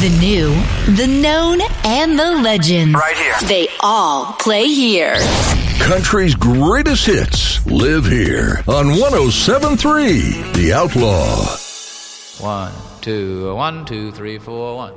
The new, the known, and the legends. Right here. They all play here. Country's greatest hits live here on 107.3 The Outlaw. 1, 2, 1, 2, 3, 4, 1.